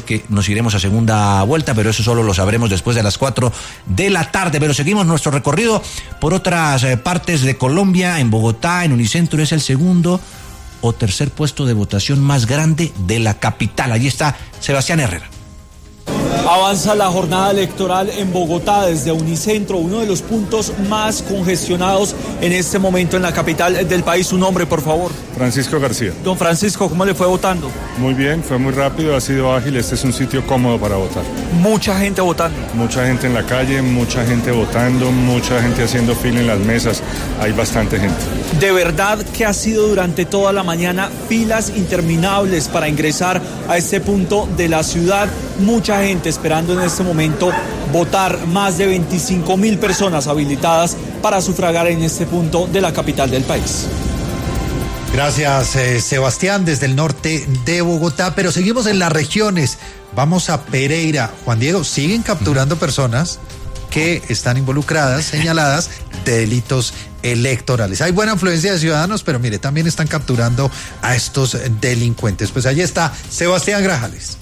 que nos iremos a segunda vuelta, pero eso solo lo sabremos después de las 4 de la tarde. Pero seguimos nuestro recorrido por otras partes de Colombia. En Bogotá, en Unicentro, es el segundo o tercer puesto de votación más grande de la capital. Allí está Sebastián Herrera. Avanza la jornada electoral en Bogotá desde Unicentro, uno de los puntos más congestionados en este momento en la capital del país. Su nombre, por favor. Francisco García. Don Francisco, ¿cómo le fue votando? Muy bien, fue muy rápido, ha sido ágil, este es un sitio cómodo para votar. Mucha gente votando. Mucha gente en la calle, mucha gente votando, mucha gente haciendo fila en las mesas, hay bastante gente. De verdad que ha sido durante toda la mañana filas interminables para ingresar a este punto de la ciudad. Mucha gente esperando en este momento votar, más de 25,000 personas habilitadas para sufragar en este punto de la capital del país. Gracias, Sebastián, desde el norte de Bogotá, pero seguimos en las regiones. Vamos a Pereira. Juan Diego, siguen capturando personas que están involucradas, señaladas de delitos electorales. Hay buena afluencia de ciudadanos, pero mire, también están capturando a estos delincuentes. Pues allí está Sebastián Grajales.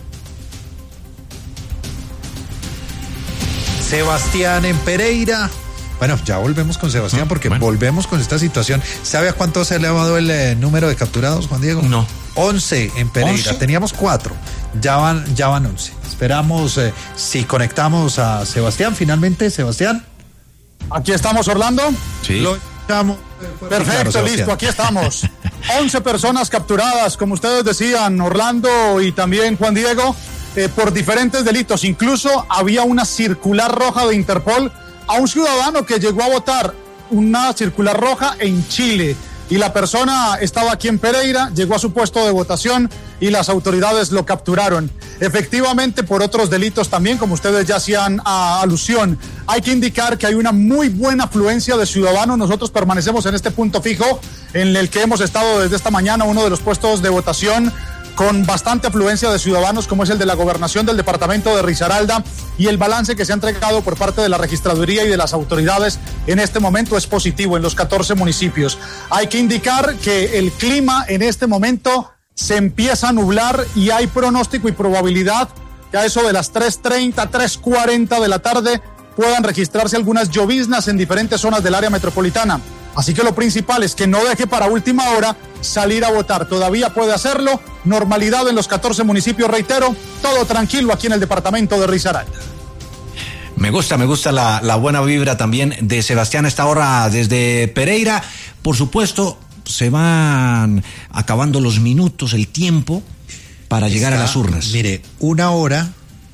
Sebastián en Pereira. Bueno, ya volvemos con Sebastián porque volvemos con esta situación. ¿Sabe a cuánto se ha elevado el número de capturados, Juan Diego? No. 11 en Pereira. ¿11? Teníamos 4. Ya van 11. Esperamos si conectamos a Sebastián finalmente. Sebastián. Aquí estamos, Orlando. Sí. Lo llamo. Perfecto, claro, listo, aquí estamos. 11 personas capturadas, como ustedes decían, Orlando y también Juan Diego, por diferentes delitos. Incluso había una circular roja de Interpol a un ciudadano que llegó a votar, una circular roja en Chile, y la persona estaba aquí en Pereira, llegó a su puesto de votación y las autoridades lo capturaron. Efectivamente, por otros delitos también, como ustedes ya hacían alusión. Hay que indicar que hay una muy buena afluencia de ciudadanos. Nosotros permanecemos en este punto fijo en el que hemos estado desde esta mañana, uno de los puestos de votación con bastante afluencia de ciudadanos, como es el de la gobernación del departamento de Risaralda, y el balance que se ha entregado por parte de la registraduría y de las autoridades en este momento es positivo en los 14 municipios. Hay que indicar que el clima en este momento se empieza a nublar y hay pronóstico y probabilidad que a eso de las 3:30, 3:40 de la tarde puedan registrarse algunas lloviznas en diferentes zonas del área metropolitana. Así que lo principal es que no deje para última hora salir a votar. Todavía puede hacerlo. Normalidad en los 14 municipios, reitero. Todo tranquilo aquí en el departamento de Risaralda. Me gusta la buena vibra también de Sebastián a esta hora desde Pereira. Por supuesto, se van acabando los minutos, el tiempo para llegar a las urnas. Mire, 1 hora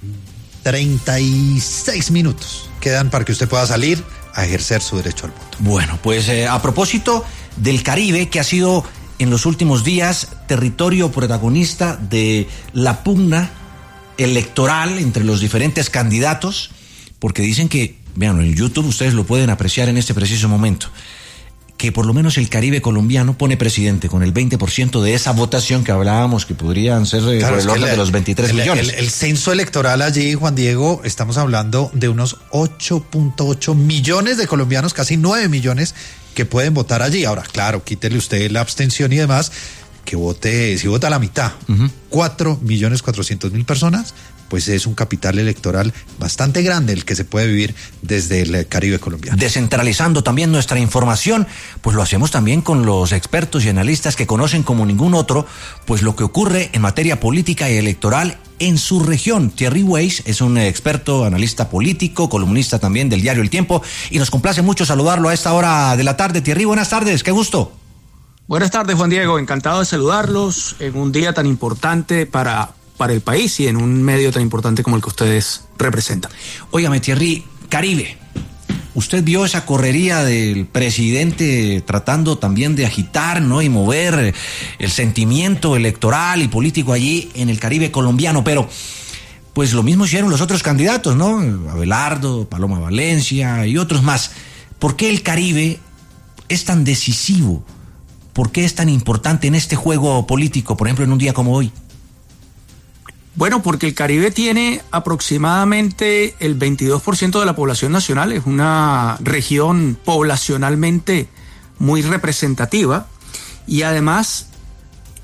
36 minutos quedan para que usted pueda salir a ejercer su derecho al voto. Bueno, pues a propósito del Caribe, que ha sido en los últimos días territorio protagonista de la pugna electoral entre los diferentes candidatos, porque dicen que, vean, en YouTube ustedes lo pueden apreciar en este preciso momento, que por lo menos el Caribe colombiano pone presidente con el 20% de esa votación que hablábamos que podrían ser por el orden de los 23 millones. El censo electoral allí, Juan Diego, estamos hablando de unos 8.8 millones de colombianos, casi 9 millones que pueden votar allí. Ahora, claro, quítele usted la abstención y demás, que vote, si vota la mitad, 4.400.000 personas, pues es un capital electoral bastante grande el que se puede vivir desde el Caribe colombiano. Descentralizando también nuestra información, pues lo hacemos también con los expertos y analistas que conocen como ningún otro, pues lo que ocurre en materia política y electoral en su región. Thierry Weiss es un experto, analista político, columnista también del diario El Tiempo, y nos complace mucho saludarlo a esta hora de la tarde. Thierry, buenas tardes, qué gusto. Buenas tardes, Juan Diego, encantado de saludarlos en un día tan importante para el país y en un medio tan importante como el que ustedes representan. Óigame, Thierry, Caribe, usted vio esa correría del presidente tratando también de agitar, ¿no?, y mover el sentimiento electoral y político allí en el Caribe colombiano, pero pues lo mismo hicieron los otros candidatos, ¿no? Abelardo, Paloma Valencia y otros más. ¿Por qué el Caribe es tan decisivo? ¿Por qué es tan importante en este juego político, por ejemplo, en un día como hoy? Bueno, porque el Caribe tiene aproximadamente el 22% de la población nacional, es una región poblacionalmente muy representativa y además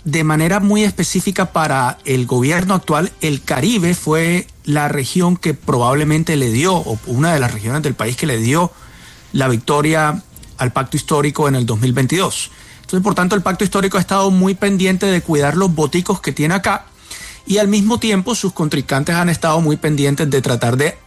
de manera muy específica para el gobierno actual, el Caribe fue la región que probablemente le dio, o una de las regiones del país que le dio la victoria al pacto histórico en el 2022. Entonces, por tanto, el pacto histórico ha estado muy pendiente de cuidar los voticos que tiene acá, y al mismo tiempo sus contrincantes han estado muy pendientes de tratar de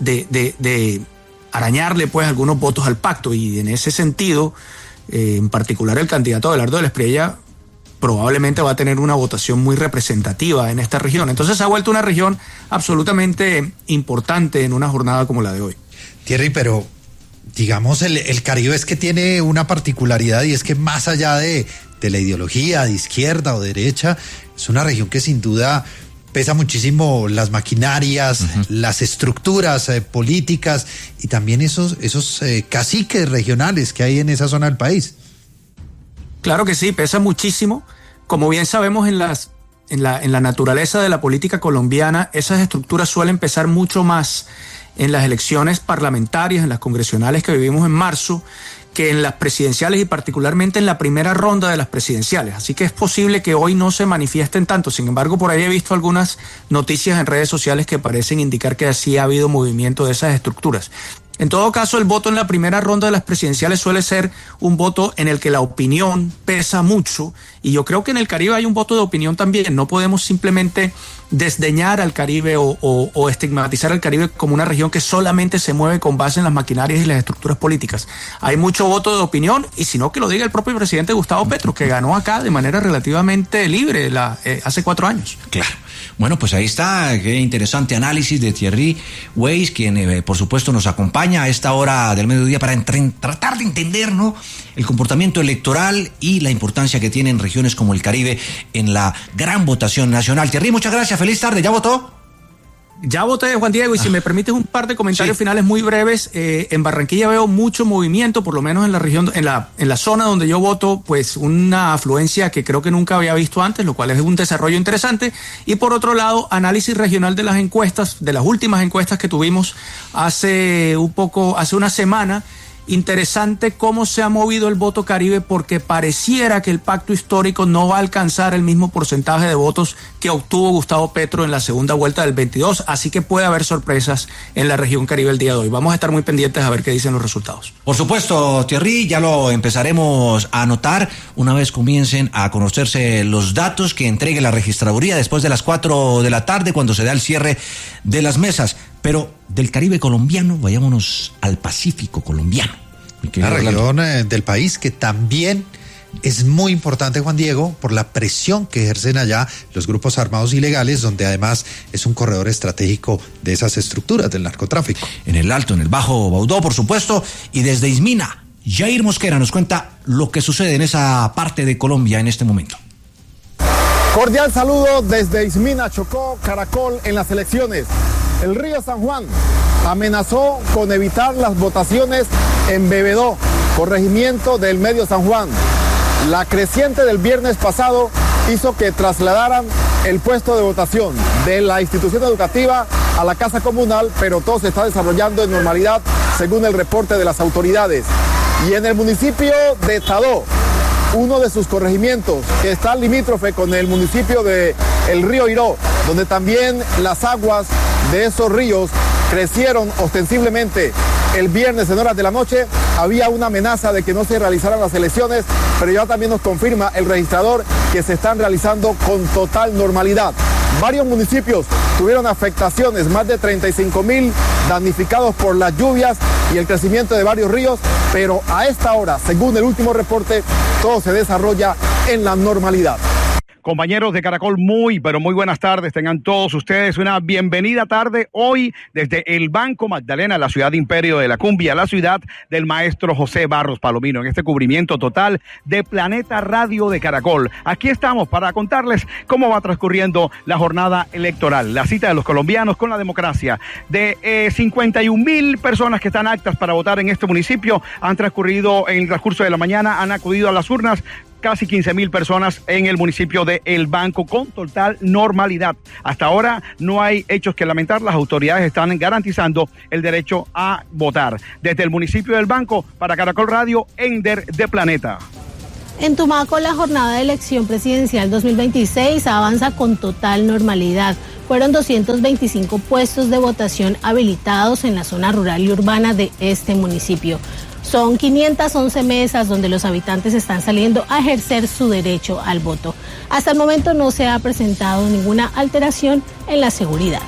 arañarle pues algunos votos al pacto, y en ese sentido, en particular el candidato Abelardo de la Espriella probablemente va a tener una votación muy representativa en esta región. Entonces se ha vuelto una región absolutamente importante en una jornada como la de hoy. Thierry, pero digamos el Caribe es que tiene una particularidad, y es que más allá de la ideología de izquierda o derecha, es una región que sin duda pesa muchísimo las maquinarias, las estructuras políticas, y también esos caciques regionales que hay en esa zona del país. Claro que sí, pesa muchísimo. Como bien sabemos, en la naturaleza de la política colombiana, esas estructuras suelen pesar mucho más en las elecciones parlamentarias, en las congresionales que vivimos en marzo, que en las presidenciales, y particularmente en la primera ronda de las presidenciales. Así que es posible que hoy no se manifiesten tanto. Sin embargo, por ahí he visto algunas noticias en redes sociales que parecen indicar que así ha habido movimiento de esas estructuras. En todo caso, el voto en la primera ronda de las presidenciales suele ser un voto en el que la opinión pesa mucho, y yo creo que en el Caribe hay un voto de opinión también. No podemos simplemente desdeñar al Caribe o estigmatizar al Caribe como una región que solamente se mueve con base en las maquinarias y las estructuras políticas. Hay mucho voto de opinión, y si no, que lo diga el propio presidente Gustavo Petro, que ganó acá de manera relativamente libre hace 4 años. Claro. Bueno, pues ahí está, qué interesante análisis de Thierry Weiss, quien por supuesto nos acompaña a esta hora del mediodía para tratar de entender, ¿no?, el comportamiento electoral y la importancia que tienen regiones como el Caribe en la gran votación nacional. Thierry, muchas gracias, feliz tarde, ¿ya votó? Ya voté, Juan Diego, y si me permites un par de comentarios finales muy breves. En Barranquilla veo mucho movimiento, por lo menos en la región, en la zona donde yo voto, pues una afluencia que creo que nunca había visto antes, lo cual es un desarrollo interesante. Y por otro lado, análisis regional de las encuestas, de las últimas encuestas que tuvimos hace una semana. Interesante cómo se ha movido el voto Caribe, porque pareciera que el pacto histórico no va a alcanzar el mismo porcentaje de votos que obtuvo Gustavo Petro en la segunda vuelta del 22, así que puede haber sorpresas en la región Caribe el día de hoy. Vamos a estar muy pendientes a ver qué dicen los resultados. Por supuesto, Thierry, ya lo empezaremos a anotar una vez comiencen a conocerse los datos que entregue la registraduría después de las 4 de la tarde, cuando se da el cierre de las mesas. Pero del Caribe colombiano, vayámonos al Pacífico colombiano. La región del país que también es muy importante, Juan Diego, por la presión que ejercen allá los grupos armados ilegales, donde además es un corredor estratégico de esas estructuras del narcotráfico. En el Alto, en el Bajo Baudó, por supuesto, y desde Ismina, Jair Mosquera nos cuenta lo que sucede en esa parte de Colombia en este momento. Cordial saludo desde Ismina, Chocó, Caracol en las elecciones. El río San Juan amenazó con evitar las votaciones en Bebedó, corregimiento del Medio San Juan. La creciente del viernes pasado hizo que trasladaran el puesto de votación de la institución educativa a la casa comunal, pero todo se está desarrollando en normalidad según el reporte de las autoridades. Y en el municipio de Tadó, uno de sus corregimientos que está limítrofe con el municipio de El Río Iró, donde también las aguas de esos ríos crecieron ostensiblemente el viernes en horas de la noche. Había una amenaza de que no se realizaran las elecciones, pero ya también nos confirma el registrador que se están realizando con total normalidad. Varios municipios tuvieron afectaciones, más de 35,000 damnificados por las lluvias y el crecimiento de varios ríos, pero a esta hora, según el último reporte, todo se desarrolla en la normalidad. Compañeros de Caracol, muy buenas tardes. Tengan todos ustedes una bienvenida tarde hoy desde el Banco Magdalena, la ciudad imperio de la cumbia, la ciudad del maestro José Barros Palomino, en este cubrimiento total de Planeta Radio de Caracol. Aquí estamos para contarles cómo va transcurriendo la jornada electoral, la cita de los colombianos con la democracia. De 51,000 personas que están aptas para votar en este municipio, han transcurrido en el transcurso de la mañana, han acudido a las urnas casi 15,000 personas en el municipio de El Banco con total normalidad. Hasta ahora no hay hechos que lamentar, las autoridades están garantizando el derecho a votar. Desde el municipio del Banco, para Caracol Radio, Ender de Planeta. En Tumaco, la jornada de elección presidencial 2026 avanza con total normalidad. Fueron 225 puestos de votación habilitados en la zona rural y urbana de este municipio. Son 511 mesas donde los habitantes están saliendo a ejercer su derecho al voto. Hasta el momento no se ha presentado ninguna alteración en la seguridad.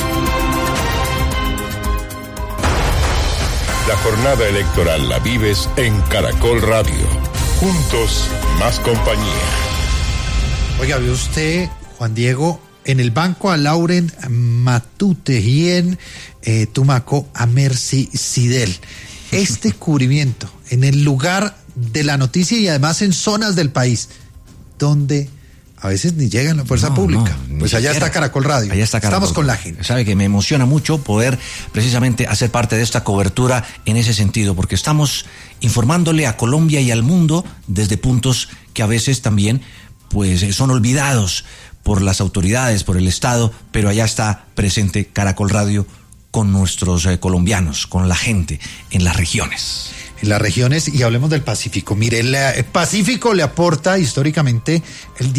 La jornada electoral la vives en Caracol Radio. Juntos, más compañía. Oiga, ¿vio usted, Juan Diego, en el banco a Lauren Matute y en Tumaco a Mercy Sidel? Este cubrimiento en el lugar de la noticia y además en zonas del país donde a veces ni llega la fuerza pública. Pues allá está Caracol Radio. Allá está Caracol. Estamos con la gente. Sabe que me emociona mucho poder precisamente hacer parte de esta cobertura en ese sentido, porque estamos informándole a Colombia y al mundo desde puntos que a veces también pues son olvidados por las autoridades, por el Estado, pero allá está presente Caracol Radio con nuestros colombianos, con la gente en las regiones. En las regiones, y hablemos del Pacífico. Mire, el Pacífico le aporta históricamente el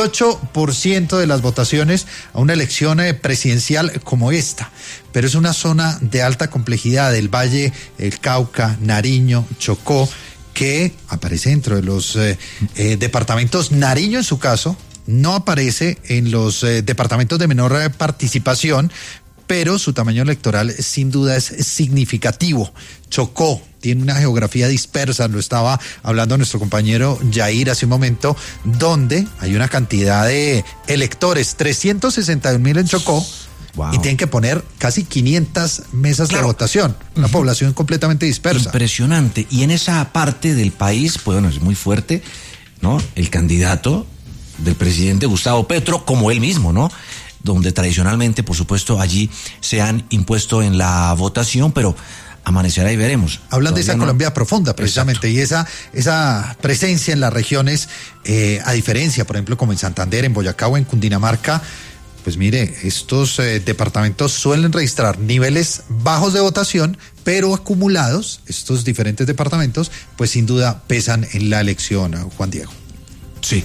18% de las votaciones a una elección presidencial como esta, pero es una zona de alta complejidad del Valle, el Cauca, Nariño, Chocó, que aparece dentro de los departamentos. Nariño, en su caso, no aparece en los departamentos de menor participación, pero su tamaño electoral sin duda es significativo. Chocó tiene una geografía dispersa, lo estaba hablando nuestro compañero Jair hace un momento, donde hay una cantidad de electores, 361,000 en Chocó, wow, y tienen que poner casi 500 mesas de votación, una población completamente dispersa. Impresionante, y en esa parte del país, pues bueno, es muy fuerte, ¿no? El candidato del presidente Gustavo Petro, como él mismo, ¿no? Donde tradicionalmente, por supuesto, allí se han impuesto en la votación, pero amanecerá y veremos. Hablan de esa Colombia profunda, precisamente. Exacto. Y esa presencia en las regiones, a diferencia, por ejemplo, como en Santander, en Boyacá o en Cundinamarca, pues mire, estos departamentos suelen registrar niveles bajos de votación, pero acumulados, estos diferentes departamentos, pues sin duda pesan en la elección, Juan Diego. Sí.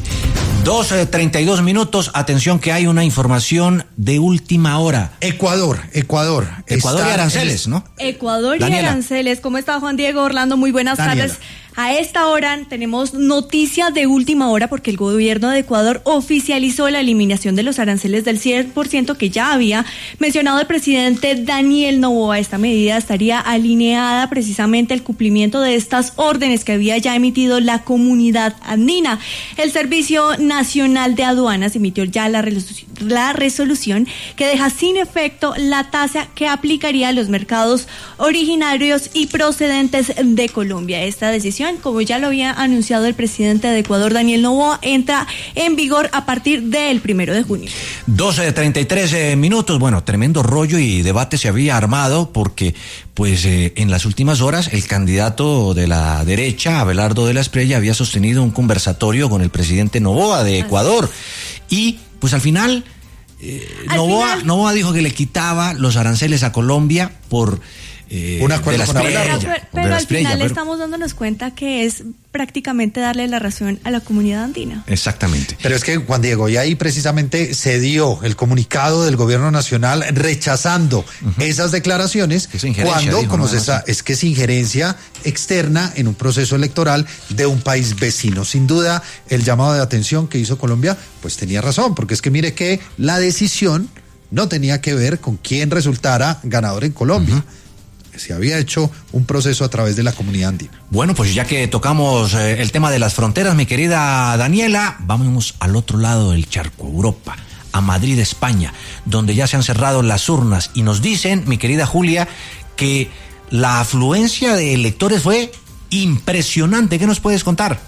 2:32. Atención que hay una información de última hora. Ecuador y aranceles, ¿no? Ecuador Daniela. y aranceles. ¿Cómo está, Juan Diego? Orlando, muy buenas tardes. A esta hora tenemos noticia de última hora porque el gobierno de Ecuador oficializó la eliminación de los aranceles del 100% que ya había mencionado el presidente Daniel Noboa. Esta medida estaría alineada precisamente al cumplimiento de estas órdenes que había ya emitido la comunidad andina. El Servicio Nacional de Aduanas emitió ya la resolución que deja sin efecto la tasa que aplicaría a los mercados originarios y procedentes de Colombia. Esta decisión, como ya lo había anunciado el presidente de Ecuador, Daniel Noboa, entra en vigor a partir del 1 de junio. 2:33. Bueno, tremendo rollo y debate se había armado porque, pues, en las últimas horas el candidato de la derecha, Abelardo de la Espriella, había sostenido un conversatorio con el presidente Noboa de Ecuador. Y, pues, al final, Noboa dijo que le quitaba los aranceles a Colombia por un acuerdo con Abelardo. Pero al final estamos dándonos cuenta que es prácticamente darle la razón a la comunidad andina. Exactamente. Pero es que, Juan Diego, y ahí precisamente se dio el comunicado del gobierno nacional rechazando esas declaraciones, cuando, como se está, es que es injerencia externa en un proceso electoral de un país vecino. Sin duda, el llamado de atención que hizo Colombia, pues tenía razón, porque es que mire que la decisión no tenía que ver con quién resultara ganador en Colombia. Se había hecho un proceso a través de la comunidad andina. Bueno, pues ya que tocamos el tema de las fronteras, mi querida Daniela, vamos al otro lado del charco, Europa, a Madrid, España, donde ya se han cerrado las urnas y nos dicen, mi querida Julia, que la afluencia de electores fue impresionante. ¿Qué nos puedes contar?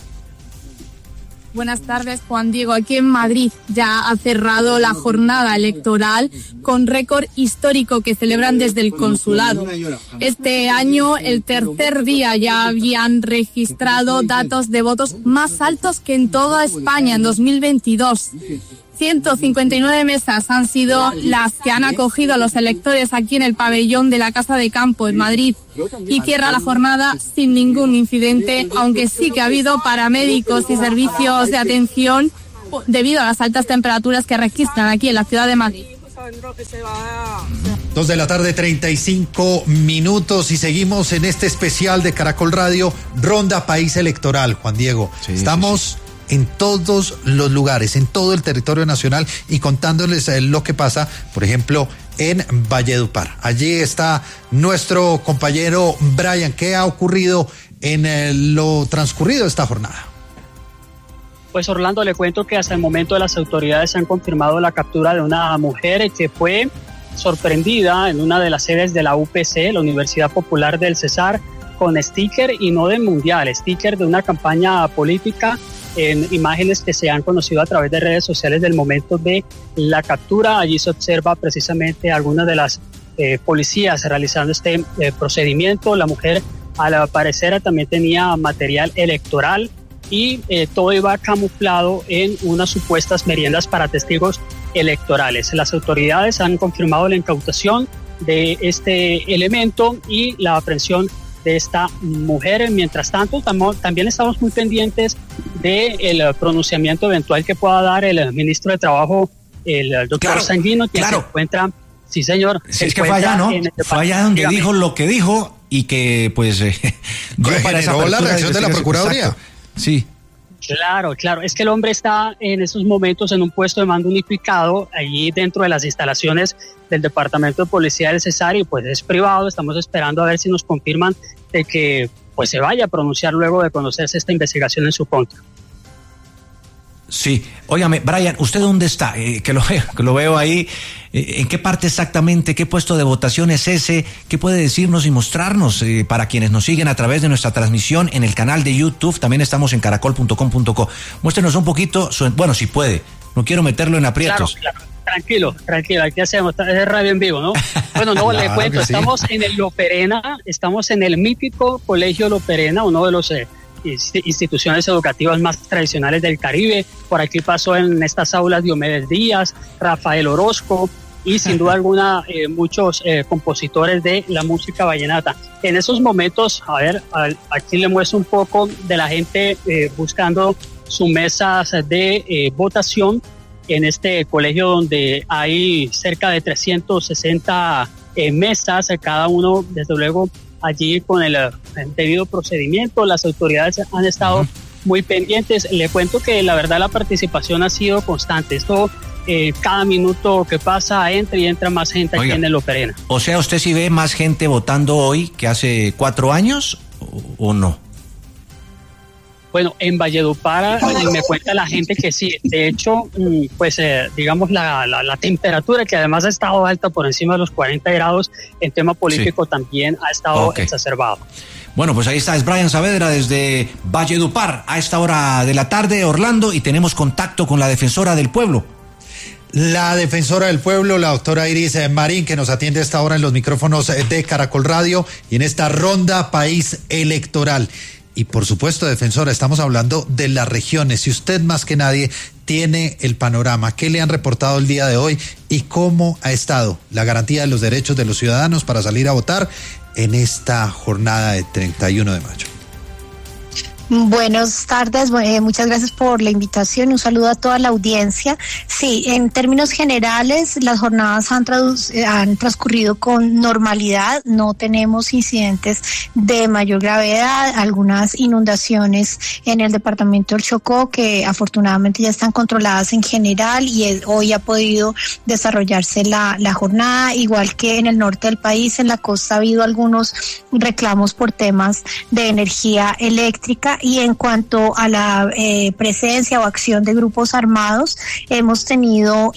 Buenas tardes, Juan Diego. Aquí en Madrid ya ha cerrado la jornada electoral con récord histórico que celebran desde el consulado. Este año, el tercer día, ya habían registrado datos de votos más altos que en toda España en 2022. 159 mesas han sido las que han acogido a los electores aquí en el pabellón de la Casa de Campo en Madrid y cierra la jornada sin ningún incidente, aunque sí que ha habido paramédicos y servicios de atención debido a las altas temperaturas que registran aquí en la ciudad de Madrid. 2:35 p.m. y seguimos en este especial de Caracol Radio, Ronda País Electoral, Juan Diego. Estamos en todos los lugares, en todo el territorio nacional y contándoles lo que pasa, por ejemplo, en Valledupar. Allí está nuestro compañero Brian. ¿Qué ha ocurrido en lo transcurrido de esta jornada? Pues Orlando, le cuento que hasta el momento las autoridades han confirmado la captura de una mujer que fue sorprendida en una de las sedes de la UPC, la Universidad Popular del Cesar, con sticker y no del mundial, sticker de una campaña política, en imágenes que se han conocido a través de redes sociales del momento de la captura. Allí se observa precisamente algunas de las policías realizando este procedimiento. La mujer, al parecer, también tenía material electoral y todo iba camuflado en unas supuestas meriendas para testigos electorales. Las autoridades han confirmado la incautación de este elemento y la aprehensión de esta mujer. Mientras tanto, también estamos muy pendientes del pronunciamiento eventual que pueda dar el ministro de Trabajo, el doctor Sanguino, quien se encuentra, sí señor. Es que fue allá, ¿no? Fue allá donde dijo lo que dijo y que pues para esa la reacción de la Procuraduría. Exacto. Sí. Claro, es que el hombre está en esos momentos en un puesto de mando unificado allí dentro de las instalaciones del Departamento de Policía del Cesar y pues es privado. Estamos esperando a ver si nos confirman de que pues se vaya a pronunciar luego de conocerse esta investigación en su contra. Sí, óigame, Brian, ¿usted dónde está? Que lo veo ahí. ¿En qué parte exactamente? ¿Qué puesto de votación es ese? ¿Qué puede decirnos y mostrarnos para quienes nos siguen a través de nuestra transmisión en el canal de YouTube? También estamos en caracol.com.co. Muéstrenos un poquito, bueno, si puede. No quiero meterlo en aprietos. Claro. Tranquilo, aquí hacemos, es radio en vivo, ¿no? Bueno, no, le cuento, estamos en el Loperena, estamos en el mítico Colegio Loperena, uno de los instituciones educativas más tradicionales del Caribe. Por aquí pasó en estas aulas Diomedes Díaz, Rafael Orozco y sin duda alguna muchos compositores de la música vallenata. En esos momentos, a ver, aquí le muestro un poco de la gente buscando sus mesas de votación en este colegio donde hay cerca de 360 mesas, cada uno desde luego allí con el debido procedimiento. Las autoridades han estado muy pendientes. Le cuento que la verdad la participación ha sido constante. Esto cada minuto que pasa entra más gente aquí en el Loperena. O sea, ¿usted sí ve más gente votando hoy que hace 4 años o no? Bueno, en Valledupar me cuenta la gente que sí. De hecho, pues digamos la temperatura, que además ha estado alta por encima de los 40 grados, en tema político también ha estado exacerbado. Bueno, pues ahí está, es Brian Saavedra desde Valledupar a esta hora de la tarde, Orlando, y tenemos contacto con la defensora del pueblo. La defensora del pueblo, la doctora Iris Marín, que nos atiende a esta hora en los micrófonos de Caracol Radio y en esta ronda país electoral. Y por supuesto, defensora, estamos hablando de las regiones. Si usted más que nadie tiene el panorama, ¿qué le han reportado el día de hoy y cómo ha estado la garantía de los derechos de los ciudadanos para salir a votar en esta jornada de 31 de mayo? Buenas tardes, muchas gracias por la invitación, un saludo a toda la audiencia. Sí, en términos generales, las jornadas han transcurrido con normalidad, no tenemos incidentes de mayor gravedad, algunas inundaciones en el departamento del Chocó que afortunadamente ya están controladas en general y hoy ha podido desarrollarse la jornada, igual que en el norte del país. En la costa ha habido algunos reclamos por temas de energía eléctrica. Y en cuanto a la presencia o acción de grupos armados, hemos tenido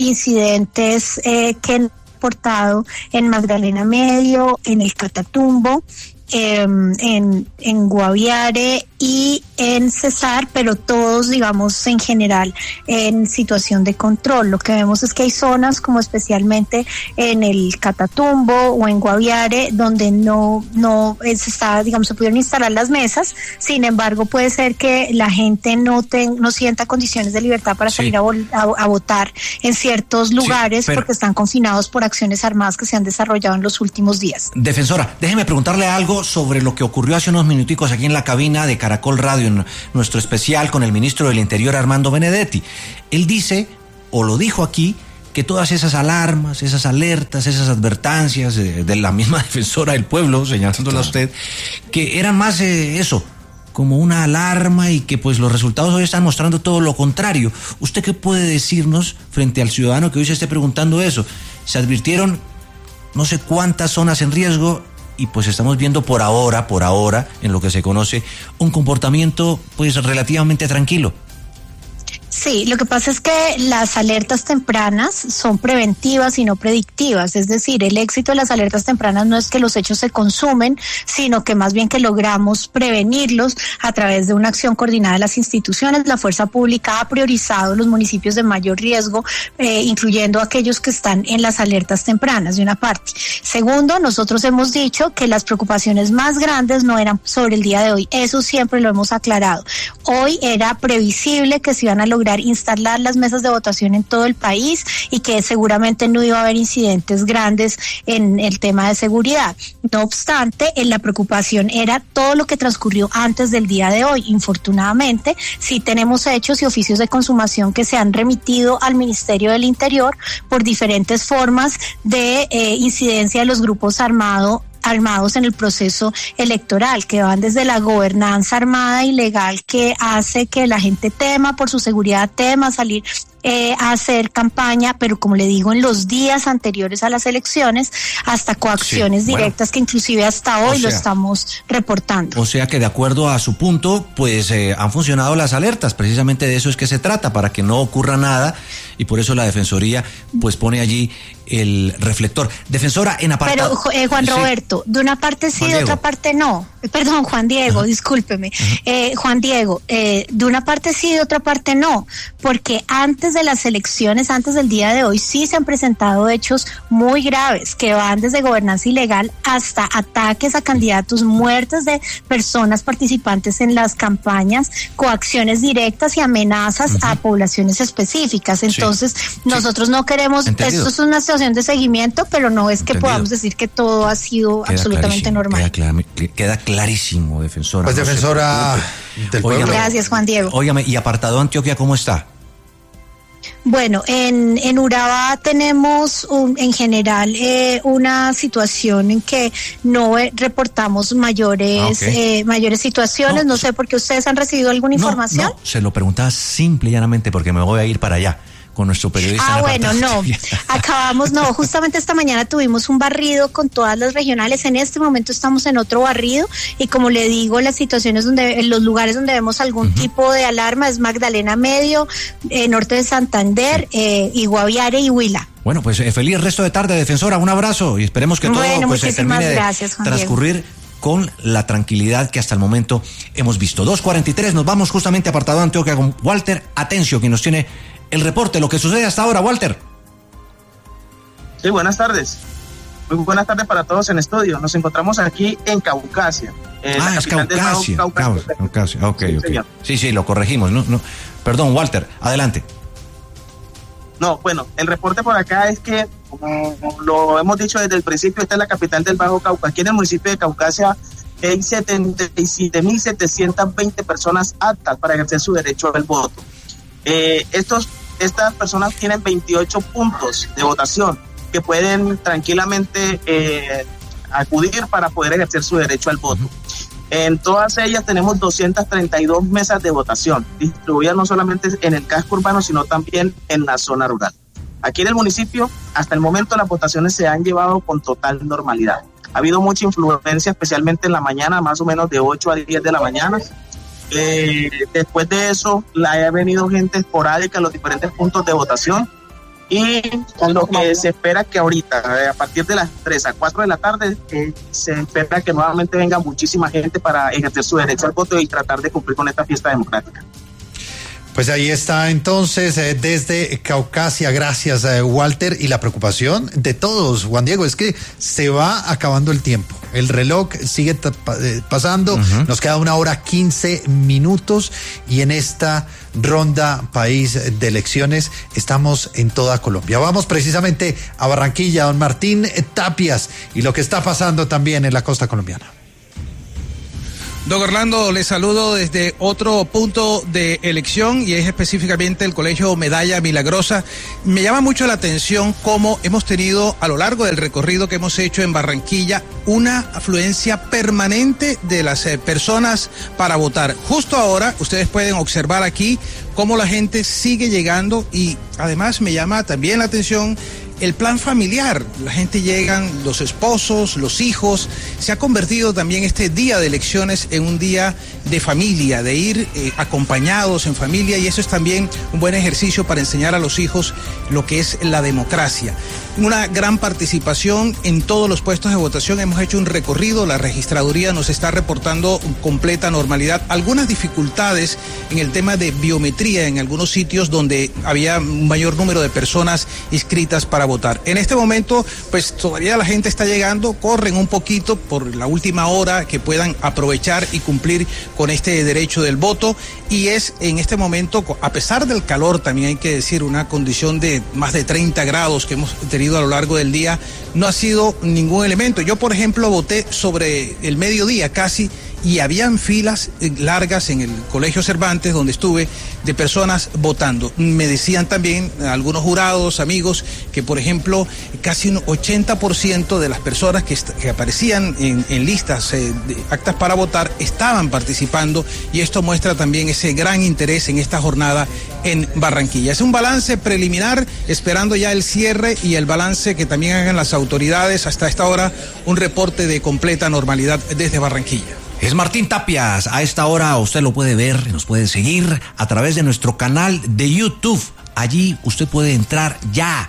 incidentes que han reportado en Magdalena Medio, en el Catatumbo, en Guaviare y en Cesar, pero todos, digamos, en general en situación de control. Lo que vemos es que hay zonas como especialmente en el Catatumbo o en Guaviare donde no se está, digamos, se pudieron instalar las mesas. Sin embargo, puede ser que la gente no sienta condiciones de libertad para salir a votar en ciertos lugares, porque están confinados por acciones armadas que se han desarrollado en los últimos días. Defensora, déjeme preguntarle algo sobre lo que ocurrió hace unos minuticos aquí en la cabina de Caracol Radio, en nuestro especial con el ministro del Interior, Armando Benedetti. Él dice, o lo dijo aquí, que todas esas alarmas, esas alertas, esas advertencias de la misma defensora del pueblo, señalándola a usted, que eran más eso, como una alarma, y que pues los resultados hoy están mostrando todo lo contrario. ¿Usted qué puede decirnos frente al ciudadano que hoy se esté preguntando eso? Se advirtieron no sé cuántas zonas en riesgo y pues estamos viendo por ahora, en lo que se conoce, un comportamiento pues relativamente tranquilo. Sí, lo que pasa es que las alertas tempranas son preventivas y no predictivas, es decir, el éxito de las alertas tempranas no es que los hechos se consumen, sino que más bien que logramos prevenirlos a través de una acción coordinada de las instituciones. La fuerza pública ha priorizado los municipios de mayor riesgo, incluyendo aquellos que están en las alertas tempranas, de una parte. Segundo, nosotros hemos dicho que las preocupaciones más grandes no eran sobre el día de hoy, eso siempre lo hemos aclarado. Hoy era previsible que se iban a lograr instalar las mesas de votación en todo el país y que seguramente no iba a haber incidentes grandes en el tema de seguridad. No obstante, la preocupación era todo lo que transcurrió antes del día de hoy. Infortunadamente, sí tenemos hechos y oficios de consumación que se han remitido al Ministerio del Interior por diferentes formas de incidencia de los grupos armados en el proceso electoral, que van desde la gobernanza armada ilegal que hace que la gente tema por su seguridad, tema salir a hacer campaña, pero como le digo, en los días anteriores a las elecciones, hasta coacciones directas que inclusive hasta hoy lo estamos reportando. O sea que de acuerdo a su punto, pues han funcionado las alertas, precisamente de eso es que se trata, para que no ocurra nada, y por eso la Defensoría pues pone allí el reflector. Defensora, en apartado... Pero Juan Roberto, de una parte sí, de otra parte no. Perdón, Juan Diego, discúlpeme. Juan Diego, de una parte sí, de otra parte no, porque antes de las elecciones, antes del día de hoy, sí se han presentado hechos muy graves que van desde gobernanza ilegal hasta ataques a candidatos, muertes de personas participantes en las campañas, coacciones directas y amenazas a poblaciones específicas. Entonces, nosotros no queremos, esto es una situación de seguimiento, pero no es que podamos decir que todo ha sido absolutamente normal. Queda clarísimo, defensora. Pues defensora del pueblo. Gracias, Juan Diego. Óigame, ¿y apartado Antioquia cómo está? Bueno, en Urabá tenemos en general una situación en que no reportamos mayores situaciones. No sé por qué ustedes han recibido alguna información. No, se lo preguntaba simple y llanamente porque me voy a ir para allá con nuestro periodista. Justamente esta mañana tuvimos un barrido con todas las regionales. En este momento estamos en otro barrido y como le digo, las situaciones en los lugares donde vemos algún tipo de alarma es Magdalena Medio, norte de Santander, y Guaviare y Huila. Bueno, pues feliz resto de tarde, defensora, un abrazo y esperemos que todo pues, se termine de transcurrir con la tranquilidad que hasta el momento hemos visto. 2:43, nos vamos justamente a apartado Antioquia con Walter Atencio, quien nos tiene el reporte, lo que sucede hasta ahora, Walter. Sí, buenas tardes. Muy buenas tardes para todos en estudio. Nos encontramos aquí en Caucasia. Es Caucasia. Ok. Sí, lo corregimos. No, perdón, Walter, adelante. No, bueno, el reporte por acá es que, como lo hemos dicho desde el principio, esta es la capital del Bajo Cauca. Aquí en el municipio de Caucasia hay 77.720 personas aptas para ejercer su derecho al voto. Estas personas tienen 28 puntos de votación que pueden tranquilamente acudir para poder ejercer su derecho al voto. En todas ellas tenemos 232 mesas de votación, distribuidas no solamente en el casco urbano, sino también en la zona rural. Aquí en el municipio, hasta el momento, las votaciones se han llevado con total normalidad. Ha habido mucha influencia, especialmente en la mañana, más o menos de 8 a 10 de la mañana. Después de eso, ha venido gente esporádica a los diferentes puntos de votación. y lo que se espera que ahorita, a partir de las 3 a 4 de la tarde, se espera que nuevamente venga muchísima gente para ejercer su derecho al voto y tratar de cumplir con esta fiesta democrática. Pues ahí está entonces desde Caucasia, gracias Walter, y la preocupación de todos, Juan Diego, es que se va acabando el tiempo, el reloj sigue pasando, nos queda 1 hora 15 minutos y en esta ronda país de elecciones estamos en toda Colombia. Vamos precisamente a Barranquilla, don Martín Tapias, y lo que está pasando también en la costa colombiana. Don Orlando, les saludo desde otro punto de elección y es específicamente el Colegio Medalla Milagrosa. Me llama mucho la atención cómo hemos tenido a lo largo del recorrido que hemos hecho en Barranquilla una afluencia permanente de las personas para votar. Justo ahora ustedes pueden observar aquí cómo la gente sigue llegando y además me llama también la atención el plan familiar. La gente llegan, los esposos, los hijos. Se ha convertido también este día de elecciones en un día de familia, de ir acompañados en familia, y eso es también un buen ejercicio para enseñar a los hijos lo que es la democracia. Una gran participación en todos los puestos de votación. Hemos hecho un recorrido, la registraduría nos está reportando completa normalidad. Algunas dificultades en el tema de biometría en algunos sitios donde había un mayor número de personas inscritas para votar. En este momento, pues todavía la gente está llegando, corren un poquito por la última hora que puedan aprovechar y cumplir con este derecho del voto, y es en este momento, a pesar del calor, también hay que decir, una condición de más de 30 grados que hemos tenido a lo largo del día, no ha sido ningún elemento. Yo, por ejemplo, voté sobre el mediodía casi, y habían filas largas en el Colegio Cervantes, donde estuve, de personas votando. Me decían también algunos jurados, amigos, que por ejemplo, casi un 80% de las personas que aparecían en listas de actas para votar estaban participando, y esto muestra también ese gran interés en esta jornada en Barranquilla. Es un balance preliminar, esperando ya el cierre y el balance que también hagan las autoridades. Hasta esta hora, un reporte de completa normalidad desde Barranquilla. Es Martín Tapias. A esta hora usted lo puede ver, nos puede seguir a través de nuestro canal de YouTube. Allí usted puede entrar ya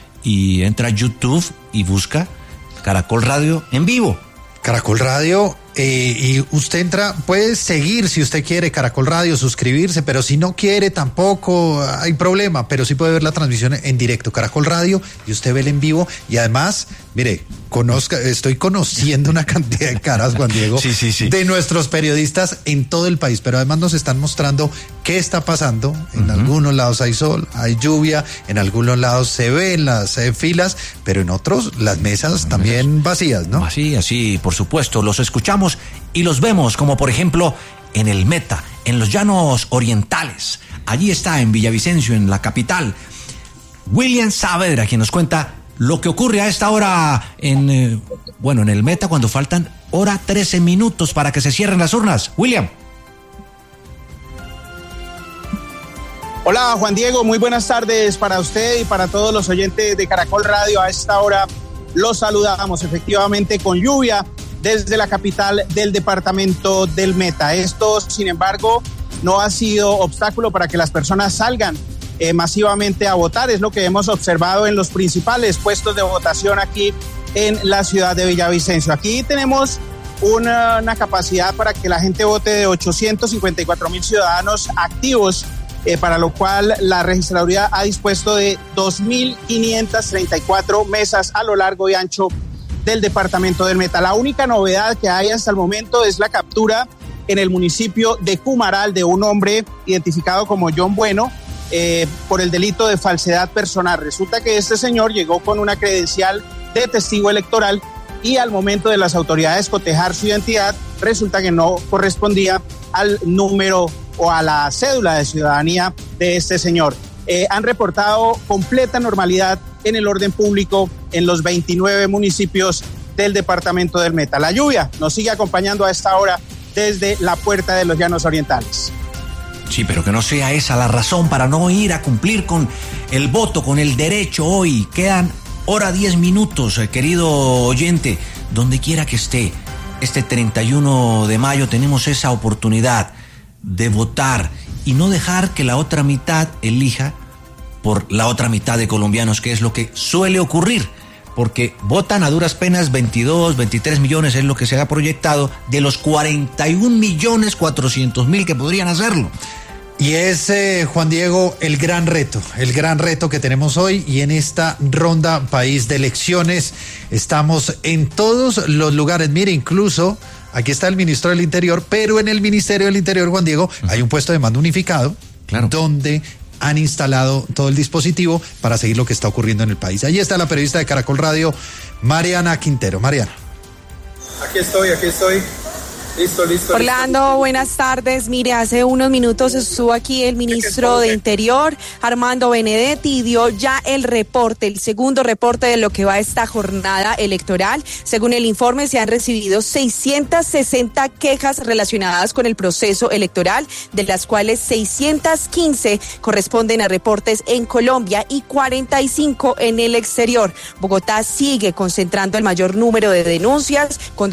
y entra a YouTube y busca Caracol Radio en vivo. Caracol Radio, y usted entra, puede seguir si usted quiere Caracol Radio, suscribirse, pero si no quiere tampoco hay problema, pero sí puede ver la transmisión en directo, Caracol Radio, y usted ve el en vivo, y además, mire, estoy conociendo una cantidad de caras, Juan Diego, sí. de nuestros periodistas en todo el país, pero además nos están mostrando qué está pasando. En algunos lados hay sol, hay lluvia, en algunos lados se ven las filas, pero en otros las mesas también vacías, ¿no? Vacías, sí, por supuesto, los escuchamos y los vemos, como por ejemplo en el Meta, en los Llanos Orientales. Allí está, en Villavicencio, en la capital, William Saavedra, quien nos cuenta lo que ocurre a esta hora en el Meta, cuando faltan 13 minutos para que se cierren las urnas. William. Hola Juan Diego, muy buenas tardes para usted y para todos los oyentes de Caracol Radio. A esta hora los saludamos efectivamente con lluvia desde la capital del departamento del Meta. Esto, sin embargo, no ha sido obstáculo para que las personas salgan masivamente a votar. Es lo que hemos observado en los principales puestos de votación aquí en la ciudad de Villavicencio. Aquí tenemos una capacidad para que la gente vote de 854,000 ciudadanos activos, para lo cual la registraduría ha dispuesto de 2.534 mesas a lo largo y ancho del departamento del Meta. La única novedad que hay hasta el momento es la captura en el municipio de Cumaral de un hombre identificado como John Bueno por el delito de falsedad personal. Resulta que este señor llegó con una credencial de testigo electoral y al momento de las autoridades cotejar su identidad, resulta que no correspondía al número o a la cédula de ciudadanía de este señor. Han reportado completa normalidad en el orden público en los 29 municipios del departamento del Meta. La lluvia nos sigue acompañando a esta hora desde la puerta de los Llanos Orientales. Sí, pero que no sea esa la razón para no ir a cumplir con el voto, con el derecho hoy. Quedan 10 minutos, querido oyente, donde quiera que esté. Este 31 de mayo tenemos esa oportunidad de votar y no dejar que la otra mitad elija por la otra mitad de colombianos, que es lo que suele ocurrir, porque votan a duras penas 22, 23 millones, es lo que se ha proyectado, de los 41.400.000 que podrían hacerlo. Y es, Juan Diego, el gran reto que tenemos hoy, y en esta ronda país de elecciones estamos en todos los lugares. Mire, incluso aquí está el ministro del Interior, pero en el Ministerio del Interior, Juan Diego, hay un puesto de mando unificado, claro, donde han instalado todo el dispositivo para seguir lo que está ocurriendo en el país. Ahí está la periodista de Caracol Radio, Mariana Quintero. Mariana. Aquí estoy. Listo. Orlando, buenas tardes. Mire, hace unos minutos estuvo aquí el ministro de Interior, Armando Benedetti, y dio ya el segundo reporte de lo que va esta jornada electoral. Según el informe, se han recibido 660 quejas relacionadas con el proceso electoral, de las cuales 615 corresponden a reportes en Colombia y 45 en el exterior. Bogotá sigue concentrando el mayor número de denuncias, con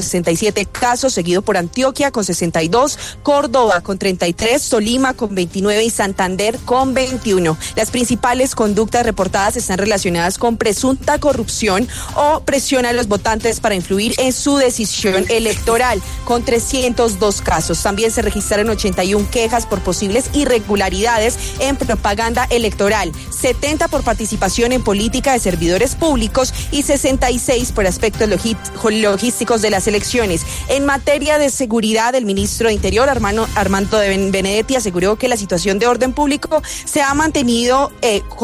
267 casos, seguido por Antioquia con 62, Córdoba con 33, Tolima con 29 y Santander con 21. Las principales conductas reportadas están relacionadas con presunta corrupción o presión a los votantes para influir en su decisión electoral, con 302 casos. También se registraron 81 quejas por posibles irregularidades en propaganda electoral, 70 por participación en política de servidores públicos y 66 por aspectos logísticos de las elecciones. En materia de seguridad, el ministro de Interior, Armando Benedetti, aseguró que la situación de orden público se ha mantenido